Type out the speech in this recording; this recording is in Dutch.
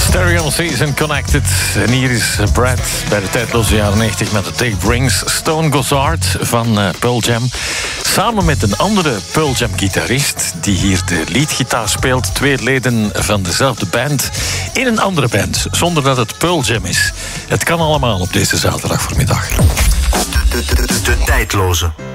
Stereo Season Connected. En hier is Brad bij de tijdloze jaren 90 met de Take Brings. Stone Gossard van Pearl Jam. Samen met een andere Pearl Jam-gitarist die hier de leadgitaar speelt. 2 leden van dezelfde band in een andere band, zonder dat het Pearl Jam is. Het kan allemaal op deze zaterdag voormiddag. De tijdloze.